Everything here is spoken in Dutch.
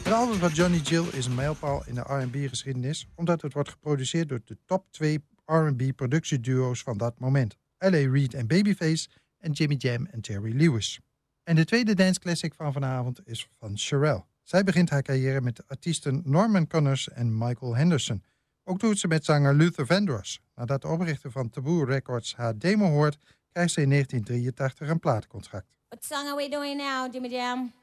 album van Johnny Gill is een mijlpaal in de R&B-geschiedenis, omdat het wordt geproduceerd door de top 2 R&B-productieduo's van dat moment. L.A. Reid en Babyface en Jimmy Jam en Terry Lewis. En de tweede danceclassic van vanavond is van Cherrelle. Zij begint haar carrière met de artiesten Norman Connors en Michael Henderson. Ook doet ze met zanger Luther Vandross. Nadat de oprichter van Taboo Records haar demo hoort, krijgt ze in 1983 een platencontract. What song are we doing now, Jimmy Jam?